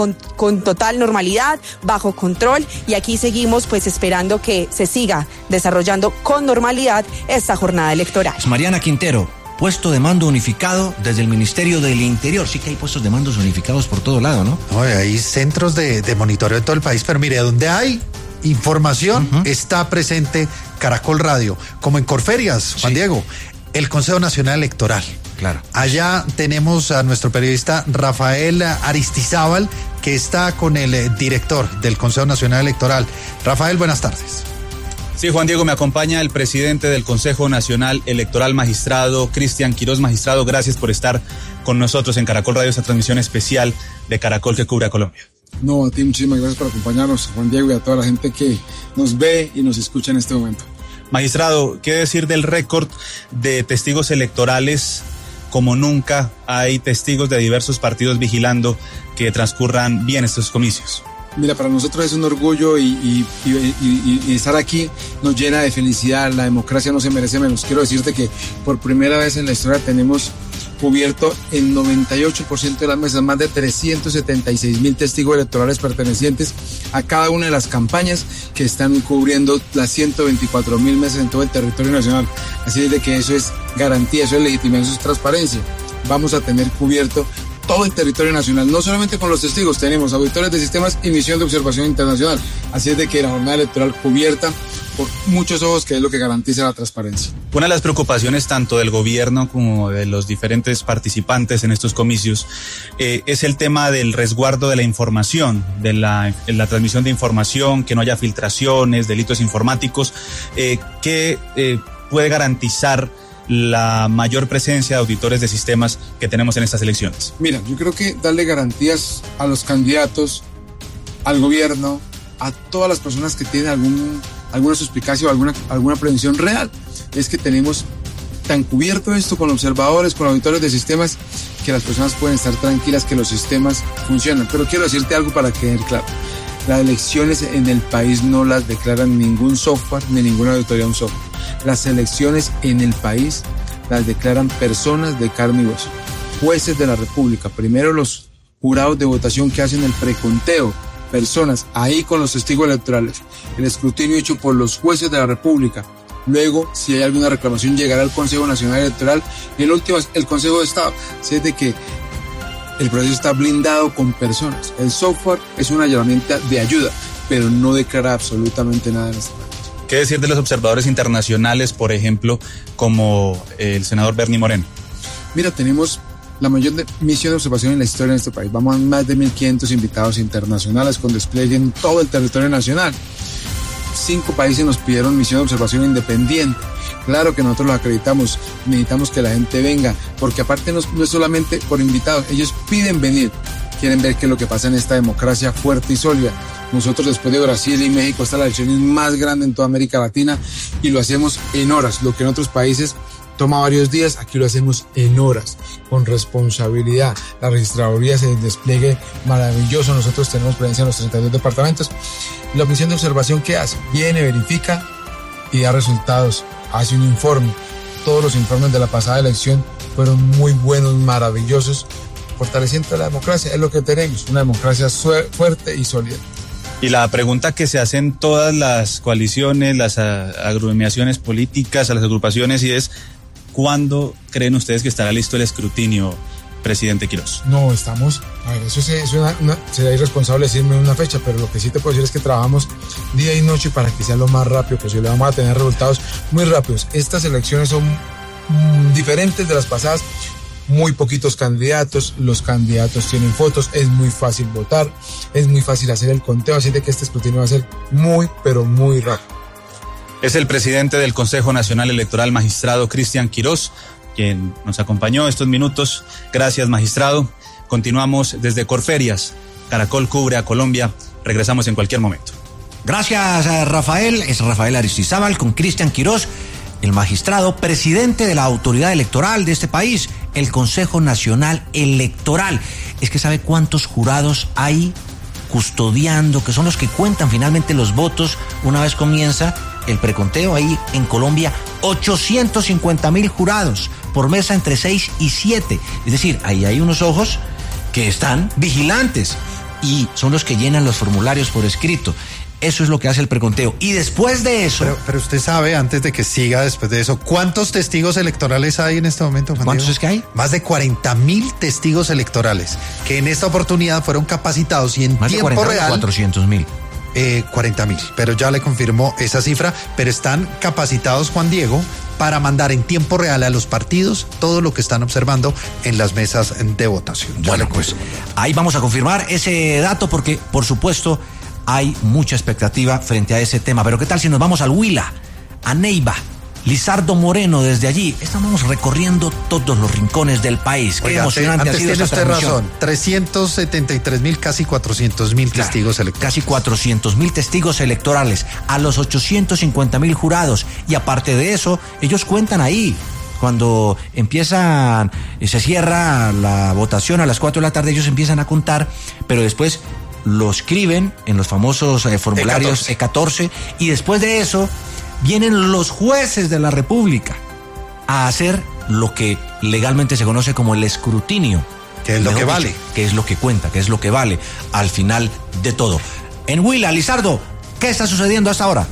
con total normalidad, bajo control, y aquí seguimos pues esperando que se siga desarrollando con normalidad esta jornada electoral. Mariana Quintero, puesto de mando unificado desde el Ministerio del Interior. Sí que hay puestos de mandos unificados por todo lado, ¿no? No, hay centros de monitoreo en todo el país, pero mire, donde hay información, está presente Caracol Radio, como en Corferias, Juan Diego, el Consejo Nacional Electoral. Claro. Allá tenemos a nuestro periodista Rafael Aristizábal, que está con el director del Consejo Nacional Electoral. Rafael, buenas tardes. Sí, Juan Diego, me acompaña el presidente del Consejo Nacional Electoral, magistrado Cristian Quirós. Magistrado, gracias por estar con nosotros en Caracol Radio, esta transmisión especial de Caracol que cubre a Colombia. No, a ti muchísimas gracias por acompañarnos, Juan Diego, y a toda la gente que nos ve y nos escucha en este momento. Magistrado, ¿qué decir del récord de testigos electorales? Como nunca hay testigos de diversos partidos vigilando que transcurran bien estos comicios. Mira, para nosotros es un orgullo y estar aquí nos llena de felicidad. La democracia no se merece menos. Quiero decirte que por primera vez en la historia tenemos cubierto el 98% de las mesas, más de 376.000 testigos electorales pertenecientes a cada una de las campañas que están cubriendo las 124.000 mesas en todo el territorio nacional. Así es de que eso es garantía, eso es legitimidad, eso es transparencia. Vamos a tener cubierto todo el territorio nacional, no solamente con los testigos, tenemos auditores de sistemas y misión de observación internacional. Así es de que la jornada electoral cubierta por muchos ojos, que es lo que garantiza la transparencia. Una de las preocupaciones tanto del gobierno como de los diferentes participantes en estos comicios es el tema del resguardo de la información, de la transmisión de información, que no haya filtraciones, delitos informáticos, que puede garantizar la mayor presencia de auditores de sistemas que tenemos en estas elecciones. Mira, yo creo que darle garantías a los candidatos, al gobierno, a todas las personas que tienen alguna suspicacia o alguna prevención real, es que tenemos tan cubierto esto con observadores, con auditores de sistemas, que las personas pueden estar tranquilas que los sistemas funcionan. Pero quiero decirte algo para que quede claro. Las elecciones en el país no las declaran ningún software ni ninguna auditoría de un software. Las elecciones en el país las declaran personas de carne y hueso, jueces de la República, primero los jurados de votación que hacen el preconteo, personas ahí con los testigos electorales, el escrutinio hecho por los jueces de la República. Luego, si hay alguna reclamación, llegará al Consejo Nacional Electoral y el último es el Consejo de Estado. Así es de que el proceso está blindado con personas. El software es una herramienta de ayuda, pero no declara absolutamente nada en este momento. ¿Qué decir de los observadores internacionales, por ejemplo, como el senador Bernie Moreno? Mira, tenemos la mayor misión de observación en la historia de este país. Vamos a más de 1.500 invitados internacionales con despliegue en todo el territorio nacional. 5 países nos pidieron misión de observación independiente. Claro que nosotros los acreditamos, necesitamos que la gente venga, porque aparte no es solamente por invitados, ellos piden venir. quieren ver qué es lo que pasa en esta democracia fuerte y sólida. Nosotros, después de Brasil y México, esta es la elección más grande en toda América Latina y lo hacemos en horas. Lo que en otros países toma varios días, aquí lo hacemos en horas, con responsabilidad. La registraduría se despliegue maravilloso. Nosotros tenemos presencia en los 32 departamentos. La oficina de observación, ¿qué hace? Viene, verifica y da resultados. Hace un informe. Todos los informes de la pasada elección fueron muy buenos, maravillosos, fortaleciendo la democracia. Es lo que tenemos, una democracia fuerte y sólida. Y la pregunta que se hacen todas las coaliciones, las agremiaciones políticas, a las agrupaciones, y es: ¿cuándo creen ustedes que estará listo el escrutinio, presidente Quirós? No, estamos, a ver, eso sería irresponsable decirme una fecha, pero lo que sí te puedo decir es que trabajamos día y noche para que sea lo más rápido posible. Vamos a tener resultados muy rápidos. Estas elecciones son diferentes de las pasadas. Muy poquitos candidatos, los candidatos tienen fotos, es muy fácil votar, es muy fácil hacer el conteo, así de que este escrutinio va a ser muy, pero muy rápido. Es el presidente del Consejo Nacional Electoral, magistrado Cristian Quirós, quien nos acompañó estos minutos. Gracias, magistrado. Continuamos desde Corferias. Caracol cubre a Colombia. Regresamos en cualquier momento. Gracias, Rafael. Es Rafael Aristizábal con Cristian Quirós, el magistrado presidente de la autoridad electoral de este país, el Consejo Nacional Electoral. Es que ¿sabe cuántos jurados hay custodiando, que son los que cuentan finalmente los votos una vez comienza el preconteo ahí en Colombia? 850,000 jurados por mesa entre 6 y 7. Es decir, ahí hay unos ojos que están vigilantes y son los que llenan los formularios por escrito. Eso es lo que hace el preconteo. Y después de eso... Pero usted sabe, antes de que siga después de eso, ¿cuántos testigos electorales hay en este momento, Juan ¿Cuántos Diego? es que hay? Más de 40,000 testigos electorales, que en esta oportunidad fueron capacitados y en más tiempo de 40, real... 400,000. 40,000, pero ya le confirmó esa cifra, pero están capacitados, Juan Diego, para mandar en tiempo real a los partidos todo lo que están observando en las mesas de votación. Bueno, pues ahí vamos a confirmar ese dato porque, por supuesto, hay mucha expectativa frente a ese tema. Pero ¿qué tal si nos vamos al Huila, a Neiva? Lizardo Moreno desde allí. Estamos recorriendo todos los rincones del país. Qué emocionante ha sido esta transmisión. Razón, 373,000, casi 400,000 testigos electorales. Casi 400,000 testigos electorales a los 850,000 jurados. Y aparte de eso, ellos cuentan ahí. Cuando empiezan, se cierra la votación a las 4 de la tarde, ellos empiezan a contar, pero después lo escriben en los famosos formularios E14 y después de eso vienen los jueces de la República a hacer lo que legalmente se conoce como el escrutinio. Que es lo que vale. Que es lo que cuenta, que es lo que vale al final de todo. En Huila, Lizardo, ¿qué está sucediendo hasta ahora?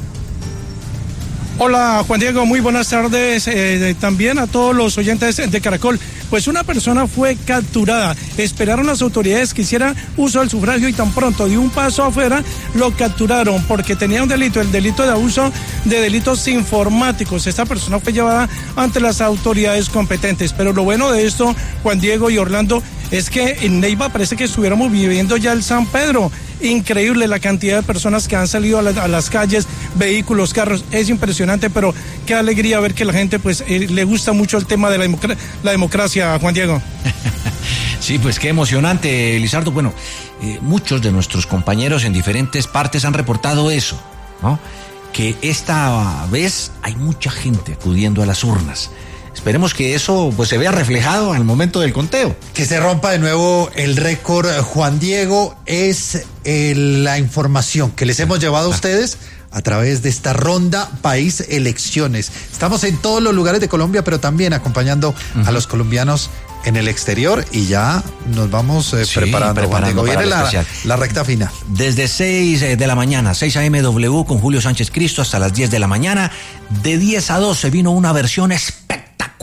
Hola Juan Diego, muy buenas tardes también a todos los oyentes de Caracol. Pues una persona fue capturada, esperaron las autoridades que hiciera uso del sufragio y tan pronto dio un paso afuera, lo capturaron porque tenía un delito, el delito de abuso de delitos informáticos. Esta persona fue llevada ante las autoridades competentes, pero lo bueno de esto, Juan Diego y Orlando, es que en Neiva parece que estuviéramos viviendo ya el San Pedro. Increíble la cantidad de personas que han salido a las calles, vehículos, carros, es impresionante, pero qué alegría ver que la gente pues le gusta mucho el tema de la democracia, Juan Diego. Sí, pues qué emocionante, Lizardo. Bueno, muchos de nuestros compañeros en diferentes partes han reportado eso, ¿no? Que esta vez hay mucha gente acudiendo a las urnas. Esperemos que eso pues se vea reflejado al momento del conteo. Que se rompa de nuevo el récord, Juan Diego, es la información que les hemos llevado a ustedes a través de esta ronda País Elecciones. Estamos en todos los lugares de Colombia, pero también acompañando a los colombianos en el exterior y ya nos vamos preparando. Juan Diego, viene la recta final. Desde 6 de la mañana, 6 a.m. W con Julio Sánchez Cristo hasta las 10 de la mañana. De 10 a 12 vino una versión espectacular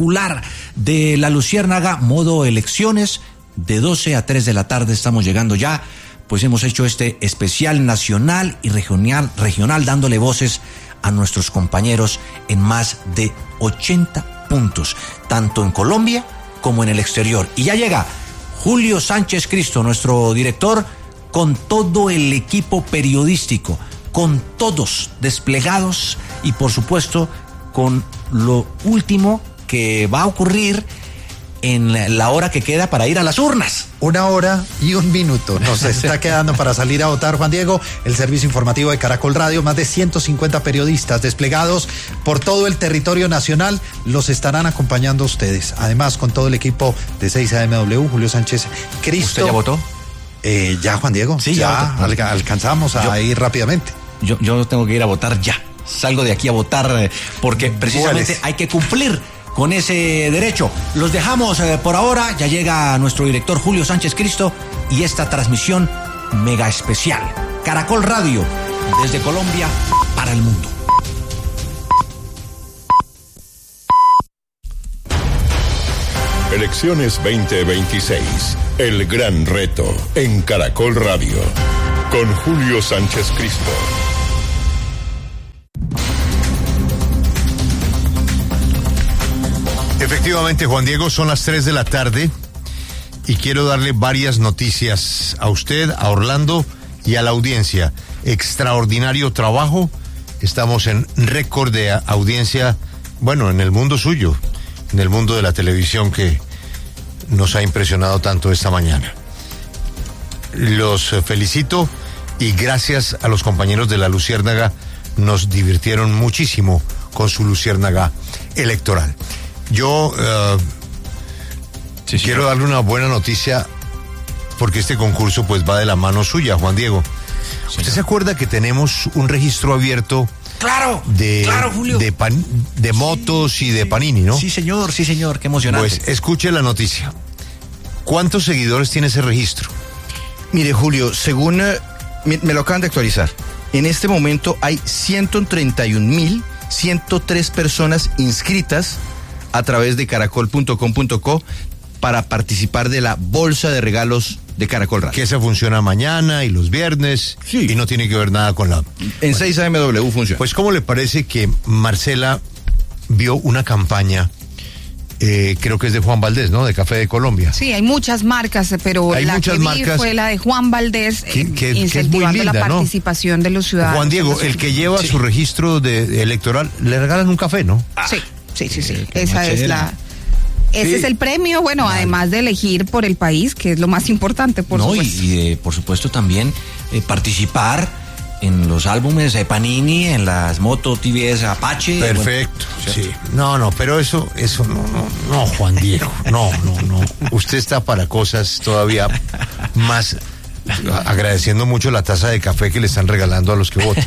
de La Luciérnaga, modo elecciones. De 12 a 3 de la tarde estamos llegando ya, pues hemos hecho este especial nacional y regional dándole voces a nuestros compañeros en más de 80 puntos, tanto en Colombia como en el exterior. Y ya llega Julio Sánchez Cristo, nuestro director, con todo el equipo periodístico, con todos desplegados y por supuesto con lo último que va a ocurrir en la hora que queda para ir a las urnas. 1 hora y 1 minuto nos está quedando para salir a votar, Juan Diego. El servicio informativo de Caracol Radio, más de 150 periodistas desplegados por todo el territorio nacional, los estarán acompañando a ustedes. Además, con todo el equipo de 6AMW, Julio Sánchez Cristo. ¿Usted ya votó? Ya, Juan Diego. Sí, ya alcanzamos a ir rápidamente. Yo tengo que ir a votar ya. Salgo de aquí a votar porque precisamente hay que cumplir con ese derecho. Los dejamos por ahora. Ya llega nuestro director Julio Sánchez Cristo y esta transmisión mega especial. Caracol Radio, desde Colombia para el mundo. Elecciones 2026. El gran reto en Caracol Radio. Con Julio Sánchez Cristo. Efectivamente, Juan Diego, son las 3 de la tarde y quiero darle varias noticias a usted, a Orlando y a la audiencia. Extraordinario trabajo. Estamos en récord de audiencia, bueno, en el mundo suyo, en el mundo de la televisión que nos ha impresionado tanto esta mañana. Los felicito y gracias a los compañeros de la Luciérnaga, nos divirtieron muchísimo con su Luciérnaga electoral. Yo quiero darle una buena noticia porque este concurso pues va de la mano suya, Juan Diego. ¿Usted se acuerda que tenemos un registro abierto? Claro, Julio. De motos y de Panini, ¿no? Sí, señor, qué emocionante. Pues escuche la noticia. ¿Cuántos seguidores tiene ese registro? Mire, Julio, según me lo acaban de actualizar, en este momento hay 131.103 personas inscritas a través de caracol.com.co para participar de la bolsa de regalos de Caracol Radio. Que esa funciona mañana y los viernes, sí, y no tiene que ver nada con la... En 6AMW funciona. Pues, ¿cómo le parece que Marcela vio una campaña, creo que es de Juan Valdés, ¿no? De Café de Colombia. Sí, hay muchas marcas, pero la que vi fue la de Juan Valdés, incentivando linda, la participación, ¿no?, de los ciudadanos. Juan Diego, el que lleva su registro de electoral, le regalan un café, ¿no? Sí. Esa es ese es el premio, bueno, además de elegir por el país, que es lo más importante, por supuesto. Y por supuesto también participar en los álbumes de Panini, en las moto TVS Apache. Perfecto, bueno, sí. No, pero eso no, Juan Diego, no. Usted está para cosas todavía más, agradeciendo mucho la taza de café que le están regalando a los que votan.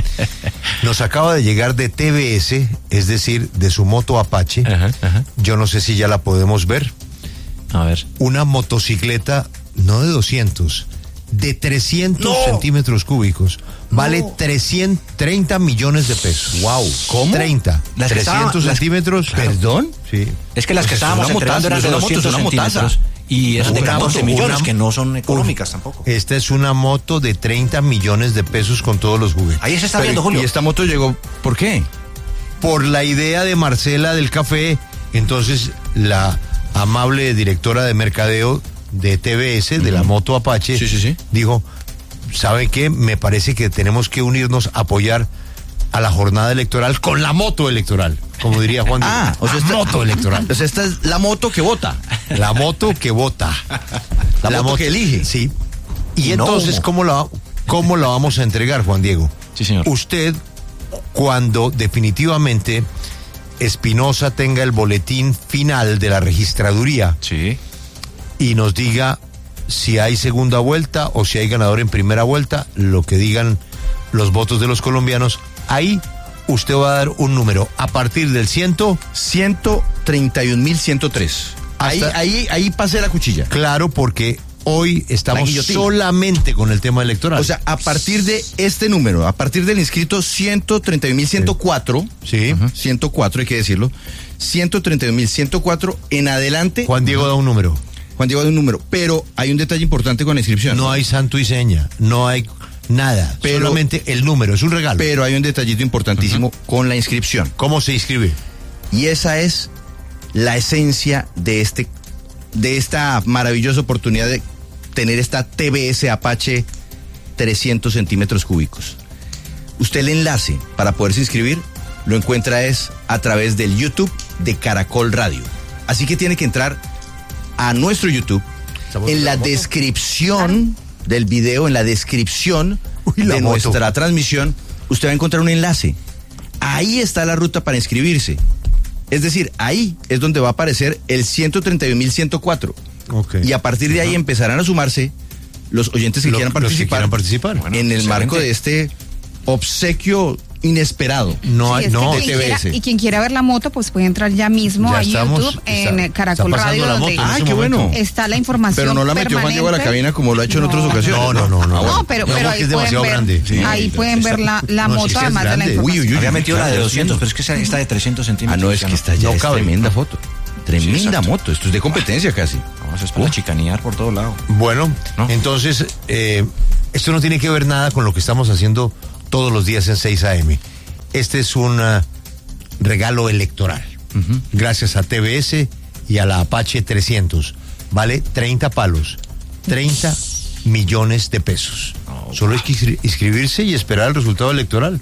Nos acaba de llegar de TBS, es decir, de su moto Apache. Ajá. Yo no sé si ya la podemos ver. A ver. Una motocicleta, no de 200, de 300 centímetros cúbicos. Vale 330 millones de pesos. Wow. ¿Cómo? 300 centímetros. ¿Perdón? Sí. Es que las que estábamos entregando eran de 200 centímetros. Y es de 14 millones, que no son económicas tampoco. Esta es una moto de 30 millones de pesos con todos los juguetes. Ahí se está viendo, Julio. ¿Y esta moto llegó por qué? Por la idea de Marcela del café. Entonces, la amable directora de mercadeo de TBS, de la moto Apache, dijo, ¿sabe qué? Me parece que tenemos que unirnos a apoyar a la jornada electoral con la moto electoral, como diría Juan Diego. O sea, moto electoral. O sea, esta es la moto que vota. La moto que vota. La moto que elige. Sí. Y entonces, ¿cómo la vamos a entregar, Juan Diego? Sí, señor. Usted, cuando definitivamente Espinosa tenga el boletín final de la registraduría, sí, y nos diga si hay segunda vuelta o si hay ganador en primera vuelta, lo que digan los votos de los colombianos, ahí usted va a dar un número a partir del 131.103. Ahí pasé la cuchilla. Claro, porque hoy estamos solamente con el tema electoral. O sea, a partir de este número, a partir del inscrito 131.104, sí, 104 hay que decirlo, 131.104 en adelante. Juan Diego da un número. Pero hay un detalle importante con la inscripción. No hay santo y seña, no hay nada, solamente el número, es un regalo. Pero hay un detallito importantísimo con la inscripción. ¿Cómo se inscribe? Y esa es la esencia de esta maravillosa oportunidad de tener esta TBS Apache 300 centímetros cúbicos. Usted el enlace para poderse inscribir lo encuentra a través del YouTube de Caracol Radio. Así que tiene que entrar a nuestro YouTube, en la descripción del video, en la descripción de nuestra transmisión, usted va a encontrar un enlace. Ahí está la ruta para inscribirse. Es decir, ahí es donde va a aparecer el 131.104. Okay. Y a partir de ahí empezarán a sumarse los oyentes que quieran participar, bueno, en el marco de este obsequio inesperado. Y quien quiera ver la moto, pues puede entrar ya mismo a YouTube en Caracol Radio, donde qué bueno. Está la información. Pero no la metió Juan Diego a la cabina como lo ha hecho en otras ocasiones. No, pero ahí pueden ver la moto, además de la información. Había metido la de 200, pero es que está de 300 centímetros. No, es que está ya, es tremenda foto. Tremenda moto, esto es de competencia casi. Vamos a esperar a chicanear por todo lado. Bueno, entonces, esto no tiene que ver nada con lo que estamos haciendo todos los días en 6 AM. Este es un regalo electoral. Gracias a TBS y a la Apache 300. Vale 30 palos, 30 millones de pesos. Solo hay que inscribirse y esperar el resultado electoral.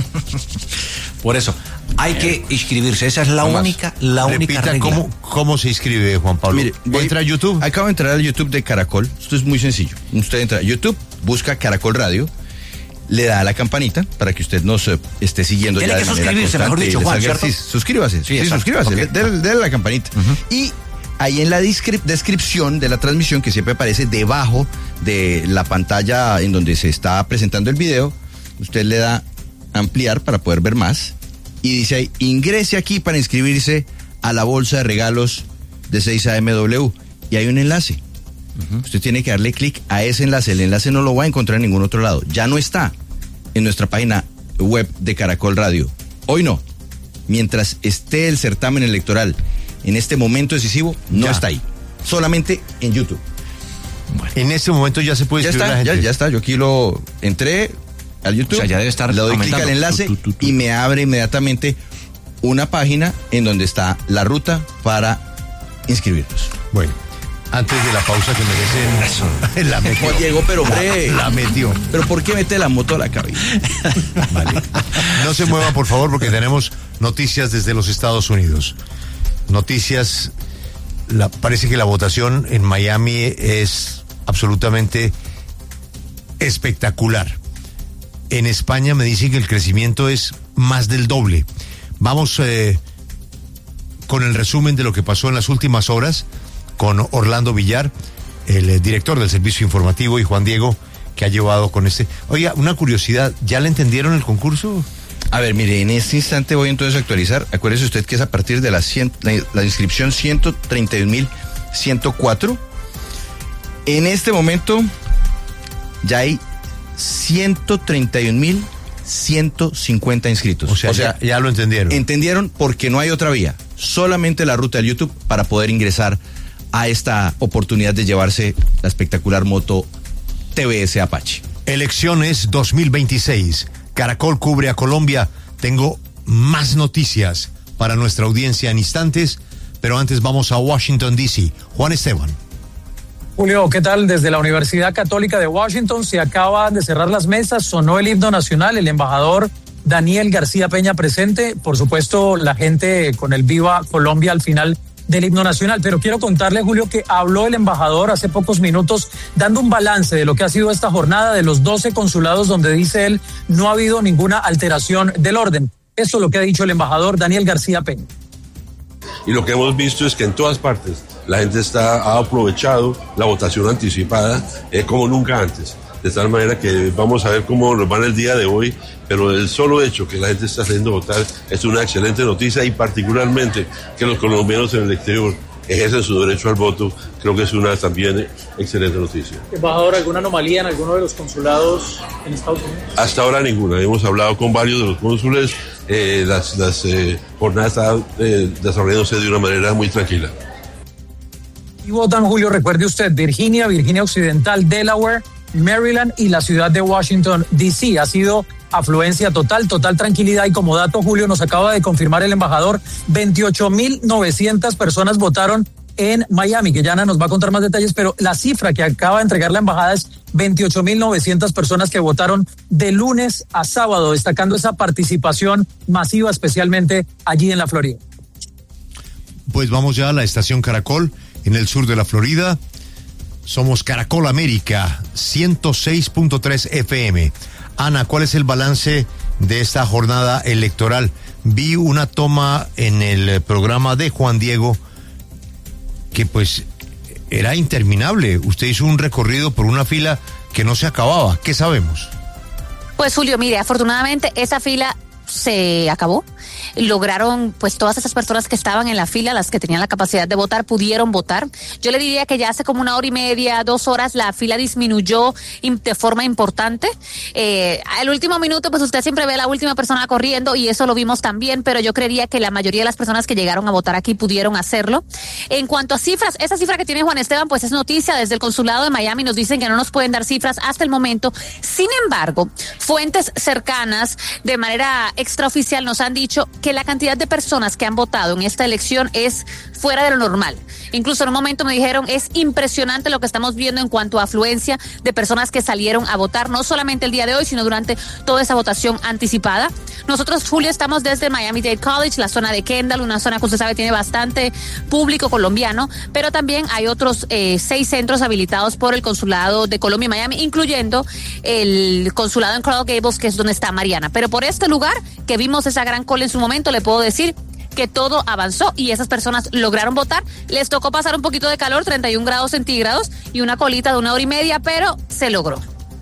Por eso, hay que inscribirse. Esa es la única regla. ¿Cómo se inscribe, Juan Pablo? Mire, voy a entrar a YouTube. Acabo de entrar al YouTube de Caracol. Esto es muy sencillo. Usted entra a YouTube, busca Caracol Radio, le da a la campanita para que usted nos esté siguiendo. Tiene ya que de manera suscribirse, mejor dicho, Juan, ¿cierto? Sí, suscríbase. Suscríbase. Okay. Dele a la campanita. Y ahí en la descripción de la transmisión, que siempre aparece debajo de la pantalla en donde se está presentando el video, usted le da ampliar para poder ver más y dice ahí, ingrese aquí para inscribirse a la bolsa de regalos de 6AMW, y hay un enlace. Usted tiene que darle clic a ese enlace. El enlace no lo va a encontrar en ningún otro lado. Ya no está en nuestra página web de Caracol Radio. Hoy no. Mientras esté el certamen electoral en este momento decisivo, no está ahí. Solamente en YouTube. Bueno. En este momento ya se puede inscribir la gente. Ya está. Yo aquí lo entré al YouTube. O sea, ya debe estar. Le doy clic al enlace y me abre inmediatamente una página en donde está la ruta para inscribirnos. Bueno. Antes de la pausa que merecen, la metió. Diego, pero hombre, la metió. Pero ¿por qué mete la moto a la cabina? Vale. No se muevan, por favor, porque tenemos noticias desde los Estados Unidos. Noticias, parece que la votación en Miami es absolutamente espectacular. En España me dicen que el crecimiento es más del doble. Vamos con el resumen de lo que pasó en las últimas horas con Orlando Villar, el director del servicio informativo, y Juan Diego, que ha llevado con este. Oiga, una curiosidad, ¿ya le entendieron el concurso? A ver, mire, en este instante voy entonces a actualizar. Acuérdese usted que es a partir de la inscripción 131.104. En este momento ya hay 131.150 inscritos. O sea, ya lo entendieron. Entendieron, porque no hay otra vía. Solamente la ruta del YouTube para poder ingresar a esta oportunidad de llevarse la espectacular moto TBS Apache. Elecciones 2026. Caracol cubre a Colombia. Tengo más noticias para nuestra audiencia en instantes, pero antes vamos a Washington, D.C. Juan Esteban. Julio, ¿qué tal? Desde la Universidad Católica de Washington se acaban de cerrar las mesas, sonó el himno nacional, el embajador Daniel García Peña presente, por supuesto la gente con el Viva Colombia al final del himno nacional, pero quiero contarle, Julio, que habló el embajador hace pocos minutos dando un balance de lo que ha sido esta jornada, de los 12 consulados donde dice él no ha habido ninguna alteración del orden. Eso es lo que ha dicho el embajador Daniel García Peña. Y lo que hemos visto es que en todas partes la gente ha aprovechado la votación anticipada como nunca antes. De tal manera que vamos a ver cómo nos va el día de hoy, pero el solo hecho que la gente está haciendo votar es una excelente noticia, y particularmente que los colombianos en el exterior ejercen su derecho al voto, creo que es una también excelente noticia. Embajador, ¿alguna anomalía en alguno de los consulados en Estados Unidos? Hasta ahora ninguna. Hemos hablado con varios de los cónsules, las jornadas están desarrollándose de una manera muy tranquila. Y votan, Julio, recuerde usted, Virginia Occidental, Delaware, Maryland y la ciudad de Washington, D.C. Ha sido afluencia total tranquilidad, y como dato, Julio, nos acaba de confirmar el embajador, 28.900 personas votaron en Miami, que Yana nos va a contar más detalles, pero la cifra que acaba de entregar la embajada es 28.900 personas que votaron de lunes a sábado, destacando esa participación masiva, especialmente allí en la Florida. Pues vamos ya a la estación Caracol. en el sur de la Florida. Somos Caracol América, 106.3 FM. Ana, ¿cuál es el balance de esta jornada electoral? Vi una toma en el programa de Juan Diego que pues era interminable. Usted hizo un recorrido por una fila que no se acababa. ¿Qué sabemos? Pues Julio, mire, afortunadamente esa fila se acabó. Lograron, pues todas esas personas que estaban en la fila, las que tenían la capacidad de votar, pudieron votar. Yo le diría que ya hace como 1 hora y media, 2 horas, la fila disminuyó de forma importante. Al último minuto, pues usted siempre ve a la última persona corriendo y eso lo vimos también, pero yo creería que la mayoría de las personas que llegaron a votar aquí pudieron hacerlo. En cuanto a cifras, esa cifra que tiene Juan Esteban, pues es noticia. Desde el consulado de Miami nos dicen que no nos pueden dar cifras hasta el momento. Sin embargo, fuentes cercanas, de manera extraoficial, nos han dicho que la cantidad de personas que han votado en esta elección es fuera de lo normal. Incluso en un momento me dijeron, es impresionante lo que estamos viendo en cuanto a afluencia de personas que salieron a votar, no solamente el día de hoy, sino durante toda esa votación anticipada. Nosotros, Julio, estamos desde Miami-Dade College, la zona de Kendall, una zona que usted sabe tiene bastante público colombiano, pero también hay otros 6 centros habilitados por el Consulado de Colombia en Miami, incluyendo el Consulado en Coral Gables, que es donde está Mariana. Pero por este lugar, que vimos esa gran cola en su momento, le puedo decir que todo avanzó y esas personas lograron votar. Les tocó pasar un poquito de calor, 31 grados centígrados y una colita de 1 hora y media, pero se logró.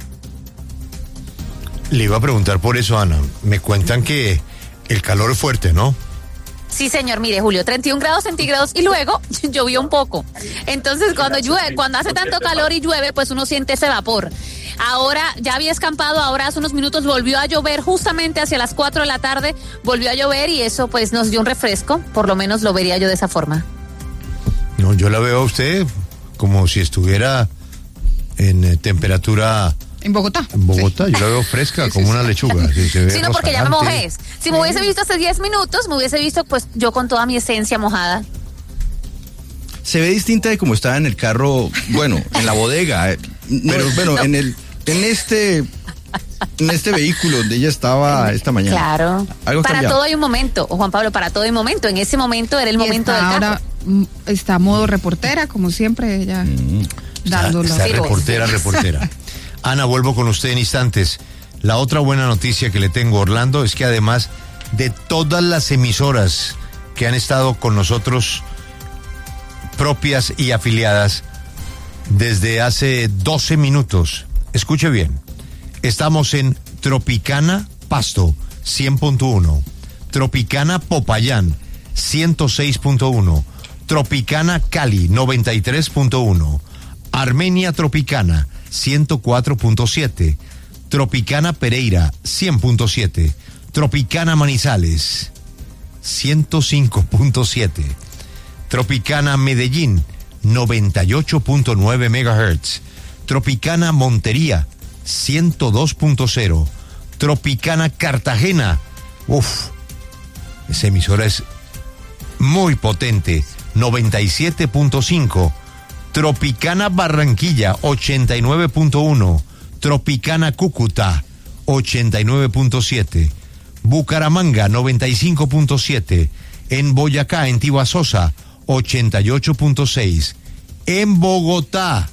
Le iba a preguntar por eso, Ana. Me cuentan que el calor es fuerte, ¿no? Sí, señor, mire, Julio, 31 grados centígrados y luego llovió un poco. Entonces, cuando llueve, cuando hace tanto calor y llueve, pues uno siente ese vapor. Ahora ya había escampado, ahora hace unos minutos volvió a llover, justamente hacia las 4 de la tarde volvió a llover y eso pues nos dio un refresco, por lo menos lo vería yo de esa forma. No, yo la veo a usted como si estuviera en temperatura... ¿En Bogotá? En Bogotá, sí. Yo la veo fresca, como una lechuga. Sí, no, porque ya me mojé. Si me hubiese visto hace 10 minutos, me hubiese visto pues yo con toda mi esencia mojada. Se ve distinta de como estaba en el carro, bueno, en la bodega, pero bueno, no. en este vehículo donde ella estaba esta mañana. Claro. Para todo hay un momento, Juan Pablo, para todo hay un momento. En ese momento era el momento del carro. Ahora está modo reportera, como siempre, ella dándolo. Está reportera. Ana, vuelvo con usted en instantes. La otra buena noticia que le tengo, Orlando, es que además de todas las emisoras que han estado con nosotros, propias y afiliadas, desde hace 12 minutos, escuche bien, estamos en Tropicana Pasto, 100.1, Tropicana Popayán, 106.1, Tropicana Cali, 93.1, Armenia Tropicana, 104.7, Tropicana Pereira, 100.7, Tropicana Manizales, 105.7, Tropicana Medellín, 98.9 MHz, Tropicana Montería, 102.0, Tropicana Cartagena, esa emisora es muy potente, 97.5, Tropicana Barranquilla, 89.1, Tropicana Cúcuta, 89.7, Bucaramanga, 95.7, en Boyacá, en Tibasosa, 88.6, en Bogotá,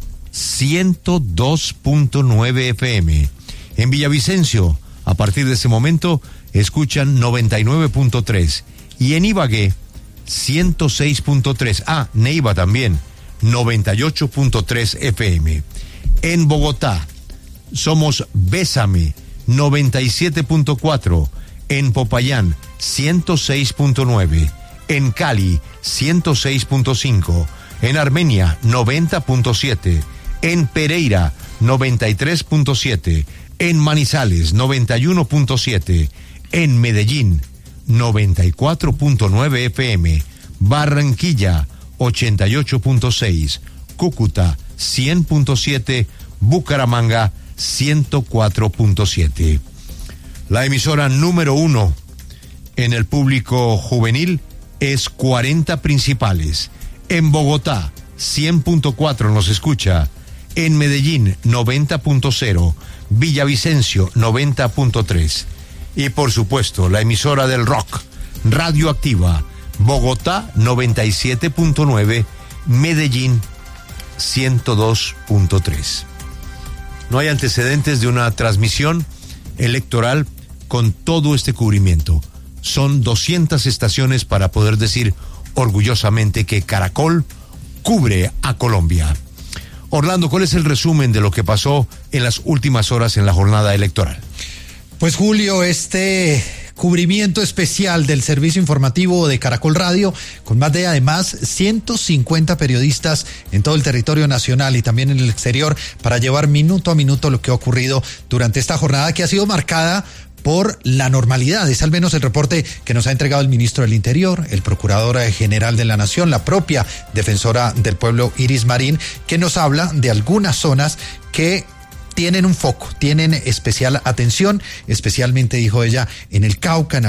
102.9 FM, en Villavicencio, a partir de ese momento, escuchan 99.3, y en Ibagué, 106.3, Neiva también, 98.3 FM. En Bogotá, somos Bésame, 97.4, en Popayán, 106.9, en Cali, 106.5, en Armenia, 90.7, en Pereira, 93.7, en Manizales, 91.7, en Medellín, 94.9 FM, Barranquilla, 88.6, Cúcuta, 100.7, Bucaramanga, 104.7. La emisora número 1 en el público juvenil es 40 Principales. En Bogotá, 100.4 nos escucha. En Medellín, 90.0. Villavicencio, 90.3. Y por supuesto, la emisora del rock, Radioactiva, Bogotá, 97.9. Medellín 102.3. No hay antecedentes de una transmisión electoral con todo este cubrimiento. Son 200 estaciones para poder decir orgullosamente que Caracol cubre a Colombia. Orlando, ¿cuál es el resumen de lo que pasó en las últimas horas en la jornada electoral? Pues Julio, este cubrimiento especial del servicio informativo de Caracol Radio, con más de además 150 periodistas en todo el territorio nacional y también en el exterior, para llevar minuto a minuto lo que ha ocurrido durante esta jornada que ha sido marcada por la normalidad. Es al menos el reporte que nos ha entregado el ministro del Interior, el procurador general de la Nación, la propia defensora del pueblo Iris Marín, que nos habla de algunas zonas que tienen un foco, tienen especial atención, especialmente, dijo ella, en el Cauca, en